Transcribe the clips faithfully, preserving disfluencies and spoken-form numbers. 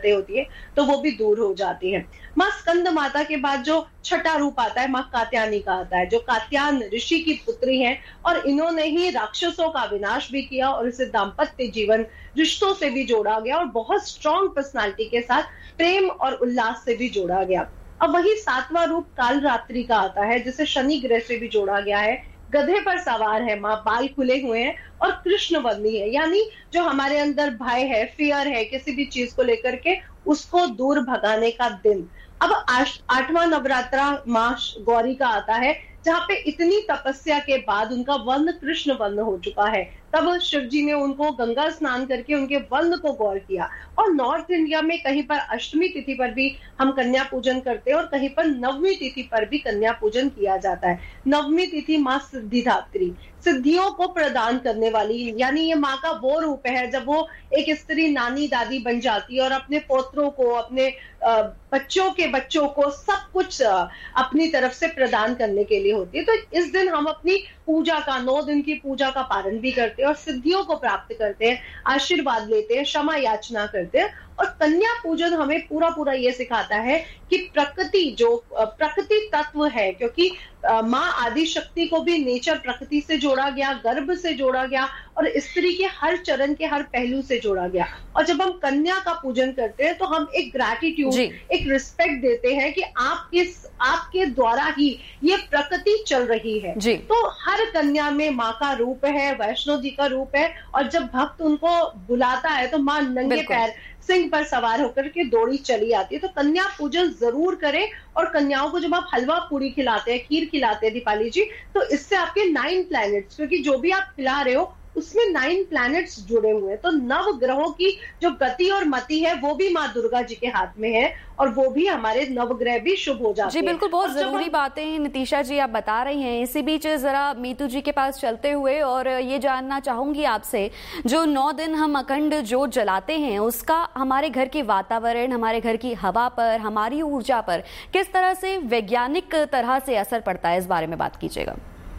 दिक्कतें होती है तो वो भी दूर हो जाती है। माँ स्कंद माता के बाद जो छठा रूप आता है माँ कात्यायनी का आता है, जो कात्यायन ऋषि की पुत्री है और इन्होंने ही राक्षसों का विनाश भी किया और इसे दाम्पत्य जीवन रिश्तों से भी जोड़ा गया और बहुत स्ट्रॉन्ग पर्सनालिटी के साथ प्रेम और उल्लास से भी जोड़ा गया। अब वही सातवां रूप कालरात्रि का आता है, जिसे शनि ग्रह से भी जोड़ा गया है। गधे पर सवार है माँ, बाल खुले हुए हैं और कृष्ण वर्णी है, यानी जो हमारे अंदर भय है, फियर है किसी भी चीज को लेकर के, उसको दूर भगाने का दिन। अब आठवां नवरात्रा माँ गौरी का आता है, जहाँ पे इतनी तपस्या के बाद उनका वर्ण कृष्ण वर्ण हो चुका है। तब शिव जी ने उनको गंगा स्नान करके उनके वर्ण को गौर किया। और नॉर्थ इंडिया में कहीं पर अष्टमी तिथि पर भी हम कन्या पूजन करते हैं और कहीं पर नवमी तिथि पर भी कन्या पूजन किया जाता है। नवमी तिथि माँ सिद्धिदात्री, सिद्धियों को प्रदान करने वाली, यानी ये माँ का वो रूप है जब वो एक स्त्री नानी दादी बन जाती है और अपने पोत्रों को, अपने बच्चों के बच्चों को सब कुछ अपनी तरफ से प्रदान करने के लिए होती है। तो इस दिन हम अपनी पूजा का, नौ दिन की पूजा का पारण भी करते हैं और सिद्धियों को प्राप्त करते हैं, आशीर्वाद लेते हैं, क्षमा याचना करते हैं। और कन्या पूजन हमें पूरा पूरा ये सिखाता है कि प्रकृति जो प्रकृति तत्व है, क्योंकि माँ आदि शक्ति को भी नेचर प्रकृति से जोड़ा गया, गर्भ से जोड़ा गया और स्त्री के हर चरण के हर पहलू से जोड़ा गया। और जब हम कन्या का पूजन करते हैं तो हम एक ग्रैटिट्यूड, एक रिस्पेक्ट देते हैं कि आपके आपके द्वारा ही ये प्रकृति चल रही है। तो हर कन्या में माँ का रूप है, वैष्णो जी का रूप है। और जब भक्त उनको बुलाता है तो माँ नंगे पैर सिंह पर सवार होकर के दौड़ी चली आती है। तो कन्या पूजन जरूर करें। और कन्याओं को जब आप हलवा पूरी खिलाते हैं, खीर खिलाते हैं दीपाली जी, तो इससे आपके नाइन प्लैनेट्स, क्योंकि जो भी आप खिला रहे हो उसमें नाइन प्लैनेट्स जुड़े हुए हैं, तो नव ग्रहों की जो गति और मति है वो भी माँ दुर्गा जी के हाथ में है और वो भी हमारे नवग्रह भी शुभ हो जाते हैं। जी बिल्कुल, बहुत जरूरी बातें नितिशा जी आप बता रही हैं। इसी बीच जरा मीतू जी के पास चलते हुए और ये जानना चाहूंगी आपसे, जो नौ दिन हम अखंड जोत जलाते हैं उसका हमारे घर के वातावरण, हमारे घर की हवा पर, हमारी ऊर्जा पर किस तरह से वैज्ञानिक तरह से असर पड़ता है, इस बारे में बात कीजिएगा।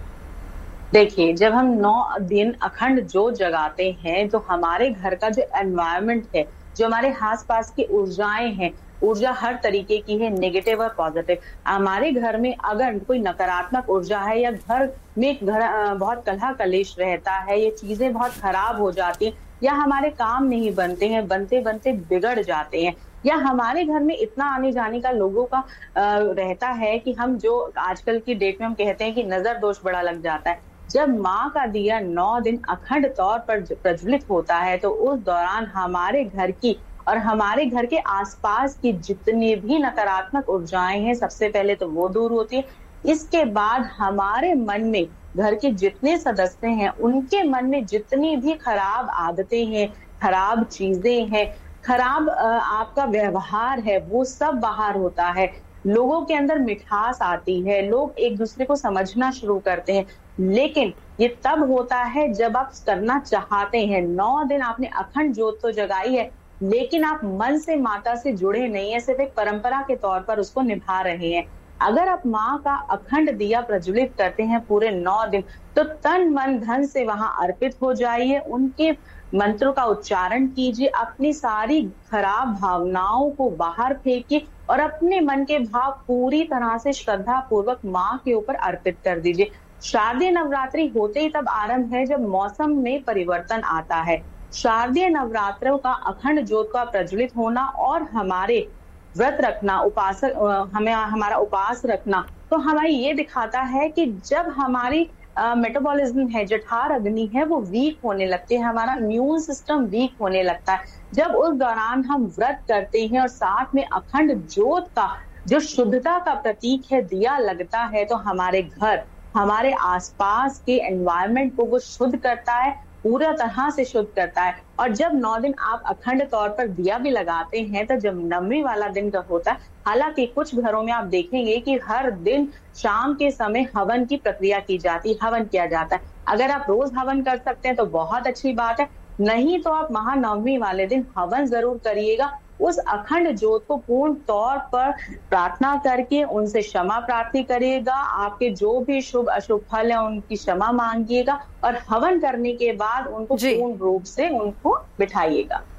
देखिए, जब हम नौ दिन अखंड जोत जगाते हैं तो हमारे घर का जो एनवायरनमेंट है, जो हमारे आस पास की ऊर्जाएं हैं, ऊर्जा हर तरीके की है, नेगेटिव और पॉजिटिव। हमारे घर में अगर कोई नकारात्मक ऊर्जा है या घर में घर बहुत कलह कलेश रहता है, ये चीजें बहुत खराब हो जाती हैं या हमारे काम नहीं बनते हैं, बनते बनते बिगड़ जाते हैं, या हमारे घर में इतना आने जाने का लोगों का आ, रहता है कि हम जो आजकल की डेट में हम कहते हैं कि नजर दोष बड़ा लग जाता है। जब माँ का दिया नौ दिन अखंड तौर पर प्रज्वलित होता है तो उस दौरान हमारे घर की और हमारे घर के आसपास की जितनी भी नकारात्मक ऊर्जाएं हैं, सबसे पहले तो वो दूर होती है। इसके बाद हमारे मन में, घर के जितने सदस्य हैं उनके मन में जितनी भी खराब आदतें हैं, खराब चीजें हैं, खराब आपका व्यवहार है, वो सब बाहर होता है। लोगों के अंदर मिठास आती है, लोग एक दूसरे को समझना शुरू करते हैं। लेकिन ये तब होता है जब आप करना चाहते हैं। नौ दिन आपने अखंड जोत तो जगाई है, लेकिन आप मन से माता से जुड़े नहीं है, सिर्फ एक परंपरा के तौर पर उसको निभा रहे हैं। अगर आप माँ का अखंड दिया प्रज्वलित करते हैं पूरे नौ दिन, तो तन मन धन से वहां अर्पित हो जाइए, उनके मंत्रों का उच्चारण कीजिए, अपनी सारी खराब भावनाओं को बाहर फेंकिए और अपने मन के भाव पूरी तरह से श्रद्धा पूर्वक माँ के ऊपर अर्पित कर दीजिए। शारदीय नवरात्रि होते ही तब आरंभ है जब मौसम में परिवर्तन आता है। शारदीय नवरात्रों का अखंड ज्योत का प्रज्वलित होना और हमारे व्रत रखना, उपासक हमें हमारा उपास रखना, तो हमें ये दिखाता है कि जब हमारी मेटाबॉलिज्म है, जठर अग्नि है, वो वीक होने लगती है, हमारा इम्यून सिस्टम वीक होने लगता है। जब उस दौरान हम व्रत करते हैं और साथ में अखंड ज्योत का जो शुद्धता का प्रतीक है दिया लगता है, तो हमारे घर, हमारे आसपास के एनवायरनमेंट को वो शुद्ध करता है, पूरा तरह से शुद्ध करता है। और जब नौ दिन आप अखंड तौर पर दिया भी लगाते हैं, तो जब नवमी वाला दिन का होता है, हालांकि कुछ घरों में आप देखेंगे कि हर दिन शाम के समय हवन की प्रक्रिया की जाती है, हवन किया जाता है। अगर आप रोज हवन कर सकते हैं तो बहुत अच्छी बात है, नहीं तो आप महानवमी वाले दिन हवन जरूर करिएगा। उस अखंड ज्योत को पूर्ण तौर पर प्रार्थना करके उनसे क्षमा प्रार्थी करिएगा, आपके जो भी शुभ अशुभ फल है उनकी क्षमा मांगिएगा और हवन करने के बाद उनको पूर्ण रूप से उनको बिठाइएगा।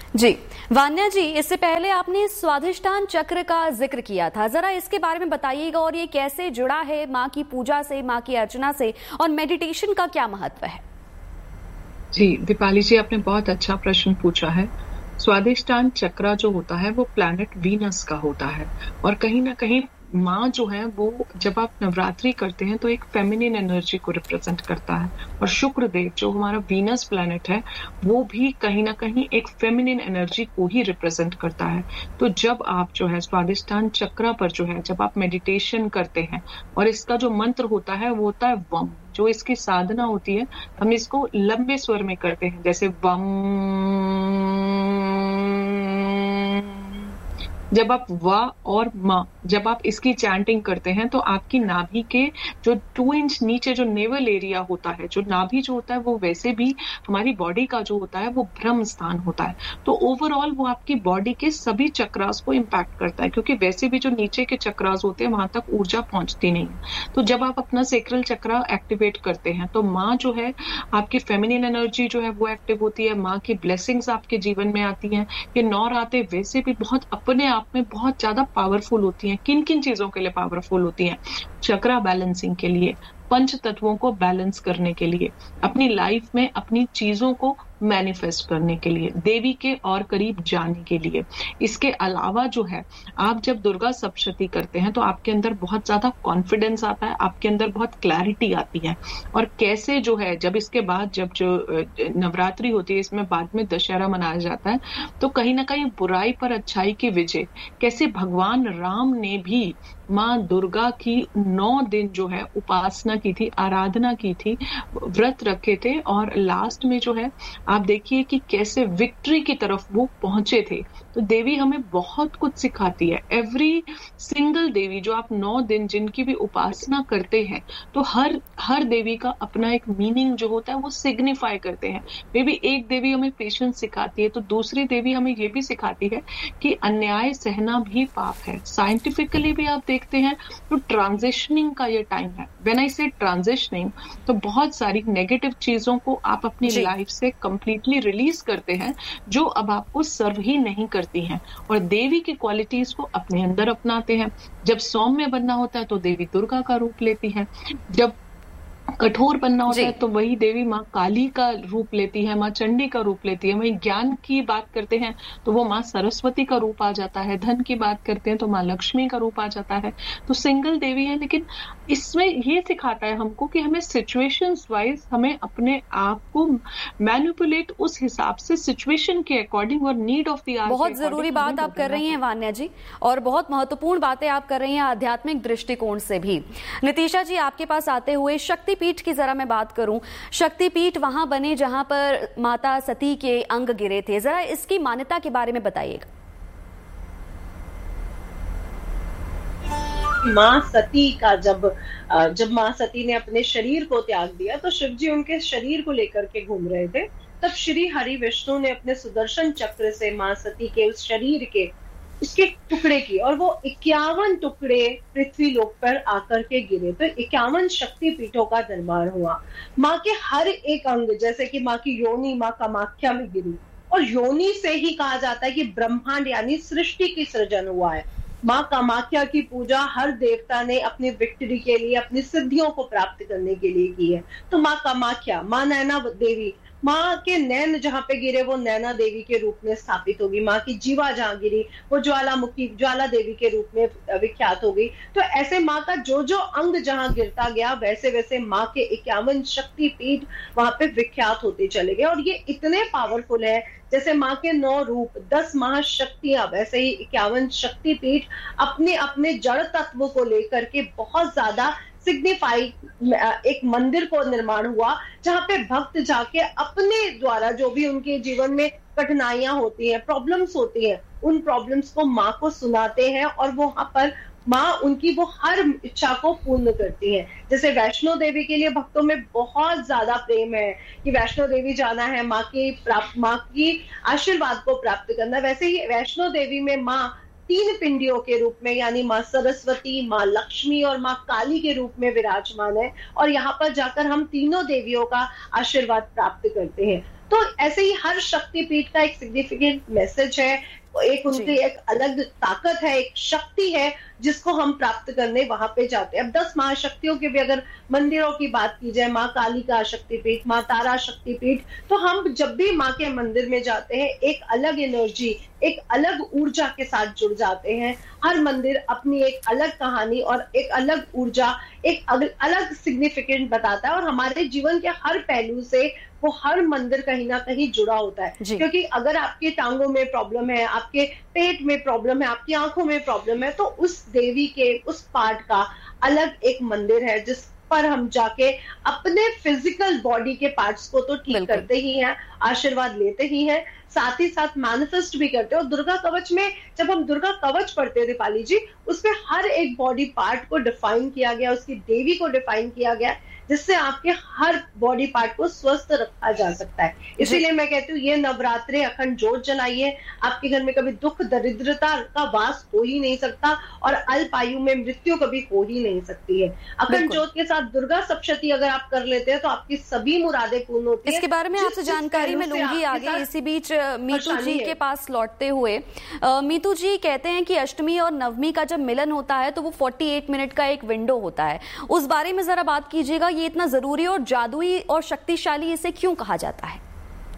जी वान्या जी, इससे पहले आपने स्वाधिष्ठान चक्र का जिक्र किया था, जरा इसके बारे में बताइएगा और ये कैसे जुड़ा है माँ की पूजा से, माँ की अर्चना से, और मेडिटेशन का क्या महत्व है? जी दीपाली जी, आपने बहुत अच्छा प्रश्न पूछा है। स्वाधिष्ठान चक्र जो होता है वो प्लैनेट वीनस का होता है, और कहीं ना कहीं माँ जो है वो जब आप नवरात्रि करते हैं तो एक फेमिनिन एनर्जी को रिप्रेजेंट करता है, और शुक्र देव जो हमारा वीनस प्लैनेट है वो भी कहीं ना कहीं एक फेमिनिन एनर्जी को ही रिप्रेजेंट करता है। तो जब आप जो है स्वाधिष्ठान चक्र पर जो है जब आप मेडिटेशन करते हैं, और इसका जो मंत्र होता है वो होता है वम, जो इसकी साधना होती है हम इसको लंबे स्वर में करते हैं, जैसे वम। जब आप व और म जब आप इसकी चैंटिंग करते हैं तो आपकी नाभि के जो टू इंच नीचे जो नेवल एरिया होता है, जो नाभि जो होता है वो वैसे भी हमारी बॉडी का जो होता है वो ब्रह्म स्थान होता है। तो ओवरऑल वो आपकी बॉडी के सभी चक्रास को इम्पैक्ट करता है, क्योंकि वैसे भी जो नीचे के चक्रास होते हैं वहां तक ऊर्जा पहुंचती नहीं है। तो जब आप अपना सेक्रल चक्र एक्टिवेट करते हैं तो माँ जो है आपकी फेमिनिन एनर्जी जो है वो एक्टिव होती है, माँ की ब्लेसिंग्स आपके जीवन में आती हैं। ये नौ रातें वैसे भी बहुत अपने आप में बहुत ज्यादा पावरफुल होती हैं। किन किन चीजों के लिए पावरफुल होती हैं? चक्रा बैलेंसिंग के लिए, पंच तत्वों को बैलेंस करने के लिए, अपनी लाइफ में अपनी चीजों को मैनिफेस्ट करने के लिए, देवी के और करीब जाने के लिए। इसके अलावा जो है आप जब दुर्गा सप्तशती करते हैं तो आपके अंदर बहुत ज्यादा कॉन्फिडेंस आता है, आपके अंदर बहुत क्लैरिटी आती है। और कैसे जो है जब इसके बाद जब जो नवरात्रि होती है, इसमें बाद में दशहरा मनाया जाता है, तो कहीं ना कहीं बुराई पर अच्छाई की विजय, कैसे भगवान राम ने भी माँ दुर्गा की नौ दिन जो है उपासना की थी, आराधना की थी, व्रत रखे थे, और लास्ट में जो है आप देखिए कि कैसे विक्ट्री की तरफ वो पहुंचे थे। तो देवी हमें बहुत कुछ सिखाती है। एवरी सिंगल देवी जो आप नौ दिन जिनकी भी उपासना करते हैं, तो हर हर देवी का अपना एक मीनिंग जो होता है वो सिग्निफाई करते हैं। मे बी एक देवी हमें पेशेंस सिखाती है तो दूसरी देवी हमें ये भी सिखाती है कि अन्याय सहना भी पाप है। साइंटिफिकली भी आप देखते हैं तो ट्रांजिशनिंग का ये टाइम है। व्हेन आई से ट्रांजिशनिंग, तो बहुत सारी नेगेटिव चीजों को आप अपनी लाइफ से कंप्लीटली रिलीज करते हैं जो अब आपको सर्व ही नहीं करती हैं, और देवी की क्वालिटीज को अपने अंदर अपनाते हैं। जब सौम्य बनना होता है तो देवी दुर्गा का रूप लेती है, जब कठोर बनना होता है तो वही देवी माँ काली का रूप लेती है, माँ चंडी का रूप लेती है। वही ज्ञान की बात करते हैं तो वो माँ सरस्वती का रूप आ जाता है, धन की बात करते हैं तो माँ लक्ष्मी का रूप आ जाता है। तो सिंगल देवी है, लेकिन इसमें ये सिखाता है हमको कि हमें सिचुएशंस वाइज हमें अपने आप को मैनिपुलेट उस हिसाब से, सिचुएशन के अकॉर्डिंग और नीड ऑफ द आवर। बहुत जरूरी बात आप कर रही हैं वान्या जी, और बहुत महत्वपूर्ण बातें आप कर रही हैं आध्यात्मिक दृष्टिकोण से भी। नितिशा जी, आपके पास आते हुए शक्तिपीठ की जरा मैं बात करूं। शक्तिपीठ वहां बने जहां पर माता सती के अंग गिरे थे, जरा इसकी मान्यता के बारे में बताइएगा। माँ सती का जब जब माँ सती ने अपने शरीर को त्याग दिया तो शिव जी उनके शरीर को लेकर के घूम रहे थे। तब श्री हरि विष्णु ने अपने सुदर्शन चक्र से माँ सती के उस शरीर के उसके टुकड़े की, और वो इक्यावन टुकड़े पृथ्वी लोक पर आकर के गिरे। तो इक्यावन शक्ति पीठों का निर्माण हुआ। माँ के हर एक अंग, जैसे कि माँ की योनि माँ कामाख्या में गिरी, और योनि से ही कहा जाता है कि ब्रह्मांड यानी सृष्टि की सृजन हुआ है। माँ कामाख्या की पूजा हर देवता ने अपनी विक्ट्री के लिए, अपनी सिद्धियों को प्राप्त करने के लिए की है। तो माँ कामाख्या, माँ नैना देवी, माँ के नैन जहाँ पे गिरे वो नैना देवी के रूप में स्थापित होगी। माँ की जीवा जहाँ गिरी वो ज्वालामुखी, ज्वाला देवी के रूप में विख्यात हो गई। तो ऐसे माँ का जो जो अंग जहाँ गिरता गया, वैसे वैसे माँ के इक्यावन शक्ति पीठ वहां पे विख्यात होते चले गए। और ये इतने पावरफुल है, जैसे माँ के नौ रूप, दस महाशक्तियां, वैसे ही इक्यावन शक्ति पीठ अपने अपने जड़ तत्व को लेकर के बहुत ज्यादा सिग्निफाई एक मंदिर को निर्माण हुआ, जहां पे भक्त जाके अपने द्वारा जो भी उनके जीवन में कठिनाइयां होती हैं, प्रॉब्लम्स होती हैं, उन प्रॉब्लम्स को माँ को सुनाते हैं, और वो वहां पर माँ उनकी वो हर इच्छा को पूर्ण करती है। जैसे वैष्णो देवी के लिए भक्तों में बहुत ज्यादा प्रेम है कि वैष्णो देवी जाना है, माँ की प्राप्त माँ की आशीर्वाद को प्राप्त करना। वैसे ही वैष्णो देवी में माँ तीन पिंडियों के रूप में, यानी माँ सरस्वती, माँ लक्ष्मी और माँ काली के रूप में विराजमान है, और यहाँ पर जाकर हम तीनों देवियों का आशीर्वाद प्राप्त करते हैं। तो ऐसे ही हर शक्तिपीठ का एक सिग्निफिकेंट मैसेज है, एक उनकी एक अलग ताकत है, एक शक्ति है जिसको हम प्राप्त करने वहां पे जाते हैं। अब दस महाशक्तियों के भी अगर मंदिरों की बात की जाए, माँ काली का शक्तिपीठ, माँ तारा शक्तिपीठ, तो हम जब भी माँ के मंदिर में जाते हैं एक अलग एनर्जी, एक अलग ऊर्जा के साथ जुड़ जाते हैं। हर मंदिर अपनी एक अलग कहानी और एक अलग ऊर्जा, एक अलग सिग्निफिकेंट बताता है, और हमारे जीवन के हर पहलू से वो हर मंदिर कहीं ना कहीं जुड़ा होता है। क्योंकि अगर आपकी टांगों में प्रॉब्लम है, आपके पेट में प्रॉब्लम है, आपकी आंखों में प्रॉब्लम है, तो उस देवी के उस पार्ट का अलग एक मंदिर है जिस पर हम जाके अपने फिजिकल बॉडी के पार्ट्स को तो ठीक करते ही हैं, आशीर्वाद लेते ही हैं, साथ ही साथ मैनिफेस्ट भी करते हैं। और दुर्गा कवच में जब हम दुर्गा कवच पढ़ते हैं दीपाली जी, उसमें हर एक बॉडी पार्ट को डिफाइन किया गया, उसकी देवी को डिफाइन किया गया, जिससे आपके हर बॉडी पार्ट को स्वस्थ रखा जा सकता है। इसीलिए मैं कहती हूँ ये नवरात्रे अखंड जोत जलाइए, आपके घर में कभी दुख दरिद्रता का वास हो ही नहीं सकता, और अल्प आयु में मृत्यु कभी हो ही नहीं सकती है। अखंड जोत के साथ दुर्गा सप्तशती अगर आप कर लेते हैं तो आपकी सभी मुरादें पूर्ण होती है। इसके बारे में आपसे जानकारी मैं लूंगी आगे। इसी बीच मीतू जी के पास लौटते हुए, मीतू जी कहते हैं कि अष्टमी और नवमी का जब मिलन होता है तो वो अड़तालीस मिनट का एक विंडो होता है, उस बारे में जरा बात कीजिएगा। ये इतना जरूरी और जादुई और शक्तिशाली इसे क्यों कहा जाता है?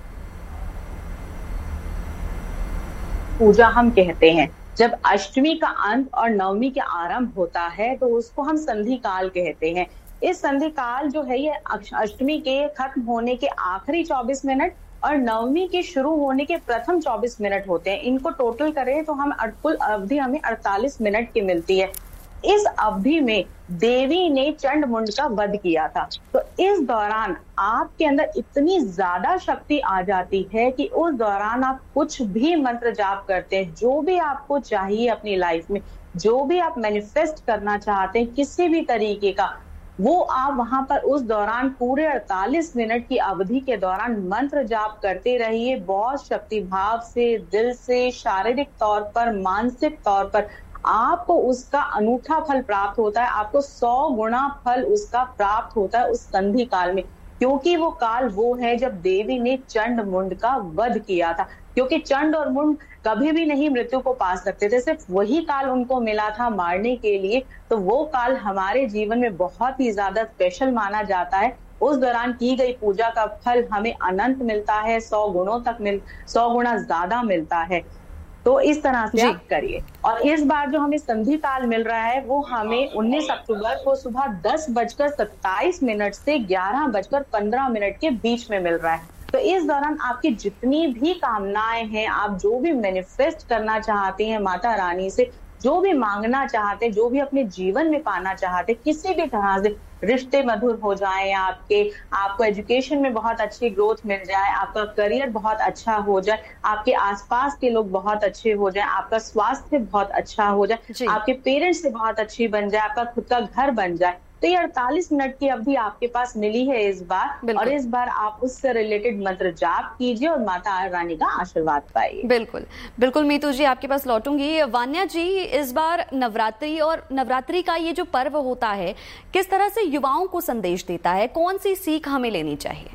पूजा हम कहते हैं, जब अष्टमी का अंत और नवमी के आरंभ होता है तो उसको हम संधि काल कहते हैं। इस संधि काल जो है ये अष्टमी के खत्म होने के आखिरी चौबीस मिनट और नवमी के शुरू होने के प्रथम चौबीस मिनट होते हैं। इनको टोटल करें तो हम कुल अवधि हमें अड़तालीस मिनट की मिलती है। इस अवधि में देवी ने चंड मुंड का वध किया था, तो इस दौरान आपके अंदर इतनी ज्यादा शक्ति आ जाती है कि उस दौरान आप कुछ भी मंत्र जाप करते हैं, जो भी आपको चाहिए अपनी लाइफ में, जो भी आप मैनिफेस्ट करना चाहते हैं किसी भी तरीके का, वो आप वहां पर उस दौरान पूरे अड़तालीस मिनट की अवधि के दौरान मंत्र जाप करते रहिए, बहुत शक्ति भाव से, दिल से, शारीरिक तौर पर, मानसिक तौर पर आपको उसका अनूठा फल प्राप्त होता है। आपको सौ गुना फल उसका प्राप्त होता है उस संधि काल में, क्योंकि वो काल वो है जब देवी ने चंड मुंड का वध किया था। क्योंकि चंड और मुंड कभी भी नहीं मृत्यु को पा सकते थे, सिर्फ वही काल उनको मिला था मारने के लिए। तो वो काल हमारे जीवन में बहुत ही ज्यादा स्पेशल माना जाता है। उस दौरान की गई पूजा का फल हमें अनंत मिलता है, सौ गुणों तक मिल सौ गुना ज्यादा मिलता है। तो इस तरह से आप करिए। और इस बार जो हमें संधि काल मिल रहा है वो हमें उन्नीस अक्टूबर को सुबह दस बजकर सत्ताईस मिनट से ग्यारह बजकर पंद्रह मिनट के बीच में मिल रहा है। तो इस दौरान आपकी जितनी भी कामनाएं हैं, आप जो भी मैनिफेस्ट करना चाहते हैं माता रानी से, जो भी मांगना चाहते हैं, जो भी अपने जीवन में पाना चाहते हैं, किसी भी तरह से रिश्ते मधुर हो जाए आपके, आपको एजुकेशन में बहुत अच्छी ग्रोथ मिल जाए, आपका करियर बहुत अच्छा हो जाए, आपके आसपास के लोग बहुत अच्छे हो जाए, आपका स्वास्थ्य बहुत अच्छा हो जाए, आपके पेरेंट्स से बहुत अच्छी बन जाए, आपका खुद का घर बन जाए, तो ये अड़तालीस मिनट की अवधि आपके पास मिली है इस बार। और इस बार आप उससे रिलेटेड मंत्र जाप कीजिए और माता रानी का आशीर्वाद पाइए। बिल्कुल बिल्कुल मीतू जी, आपके पास लौटूंगी। वान्या जी, इस बार नवरात्रि और नवरात्रि का ये जो पर्व होता है किस तरह से युवाओं को संदेश देता है, कौन सी सीख हमें लेनी चाहिए?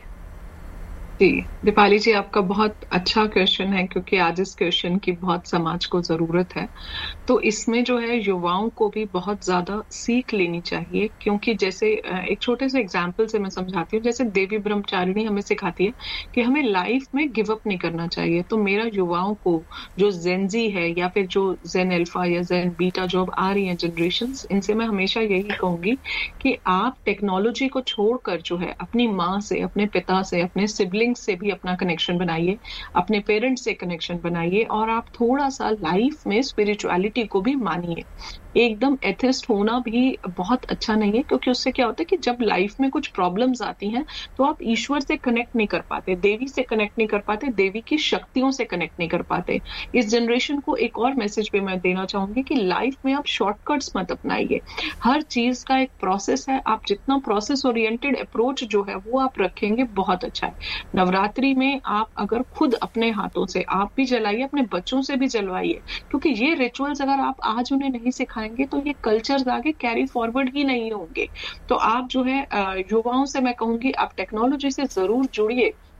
जी दीपाली जी, आपका बहुत अच्छा क्वेश्चन है, क्योंकि आज इस क्वेश्चन की बहुत समाज को जरूरत है। तो इसमें जो है युवाओं को भी बहुत ज्यादा सीख लेनी चाहिए, क्योंकि जैसे एक छोटे से एग्जाम्पल से मैं समझाती हूँ। जैसे देवी ब्रह्मचारिणी हमें सिखाती है कि हमें लाइफ में गिव अप नहीं करना चाहिए। तो मेरा युवाओं को, जो जेनजी है या फिर जो जेन अल्फा या जेन बीटा जो अब आ रही है जनरेशन, इनसे मैं हमेशा यही कहूंगी कि आप टेक्नोलॉजी को छोड़कर जो है अपनी माँ से, अपने पिता से, अपने सिबलिंग से भी अपना कनेक्शन बनाइए, अपने पेरेंट्स से कनेक्शन बनाइए, और आप थोड़ा सा लाइफ में स्पिरिचुअलिटी को भी मानिए। एकदम एथिस्ट होना भी बहुत अच्छा नहीं है, क्योंकि उससे क्या होता है कि जब लाइफ में कुछ प्रॉब्लम्स आती हैं तो आप ईश्वर से कनेक्ट नहीं कर पाते, देवी से कनेक्ट नहीं कर पाते, देवी की शक्तियों से कनेक्ट नहीं कर पाते। इस जनरेशन को एक और मैसेज भी मैं देना चाहूंगी कि लाइफ में आप शॉर्टकट्स मत अपनाइए। हर चीज का एक प्रोसेस है, आप जितना प्रोसेस ओरिएंटेड अप्रोच जो है वो आप रखेंगे बहुत अच्छा है। नवरात्रि में आप अगर खुद अपने हाथों से आप भी जलाइए, अपने बच्चों से भी जलवाइए, क्योंकि ये रिचुअल्स अगर आप आज उन्हें नहीं सिखाएंगे तो ये कल्चर्स आगे कैरी फॉरवर्ड ही नहीं होंगे। तो आप जो है युवाओं से मैं कहूंगी आप टेक्नोलॉजी से जरूर जुड़िए,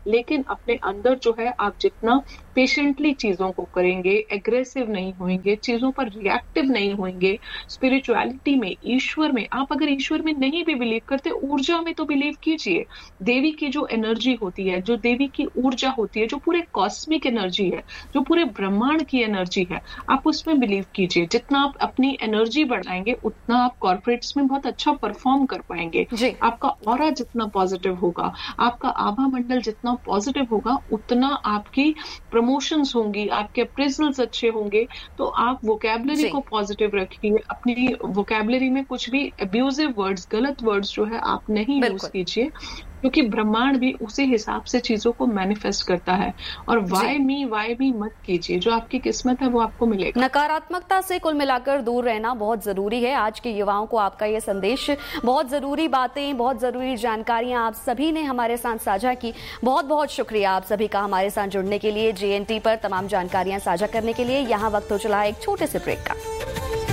लेकिन अपने अंदर जो है आप जितना पेशेंटली चीजों को करेंगे, एग्रेसिव नहीं होंगे, चीजों पर रिएक्टिव नहीं होंगे, स्पिरिचुअलिटी में, ईश्वर में, आप अगर ईश्वर में नहीं भी बिलीव करते, ऊर्जा में तो बिलीव कीजिए। देवी की जो एनर्जी होती है, जो देवी की ऊर्जा होती है, जो पूरे कॉस्मिक एनर्जी है, जो पूरे ब्रह्मांड की एनर्जी है, आप उसमें बिलीव कीजिए। जितना आप अपनी एनर्जी बढ़ाएंगे उतना आप कॉर्पोरेट्स में बहुत अच्छा परफॉर्म कर पाएंगे। आपका ऑरा जितना पॉजिटिव होगा, आपका आभा मंडल जितना पॉजिटिव होगा, उतना आपकी प्रमोशंस होंगी, आपके अप्रेजल्स अच्छे होंगे। तो आप वोकैबुलरी को पॉजिटिव रखिए, अपनी वोकैबुलरी में कुछ भी अब्यूजिव वर्ड्स, गलत वर्ड्स जो है आप नहीं यूज कीजिए, क्योंकि ब्रह्मांड भी उसी हिसाब से चीजों को मैनिफेस्ट करता है। और वाई मी वाई मी मत कीजिए, जो आपकी किस्मत है वो आपको मिलेगा। नकारात्मकता से कुल मिलाकर दूर रहना बहुत जरूरी है। आज के युवाओं को आपका ये संदेश, बहुत जरूरी बातें, बहुत जरूरी जानकारियां आप सभी ने हमारे साथ साझा की। बहुत बहुत शुक्रिया आप सभी का हमारे साथ जुड़ने के लिए, जे एन टी पर तमाम जानकारियां साझा करने के लिए। यहाँ वक्त हो चला एक छोटे से ब्रेक का।